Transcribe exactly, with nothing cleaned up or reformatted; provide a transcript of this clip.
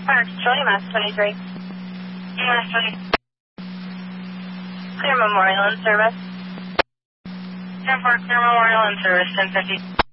Park, Jody, Mass twenty-three. Mass twenty. Clear Memorial in service. ten four, Clear Memorial in service, ten fifty.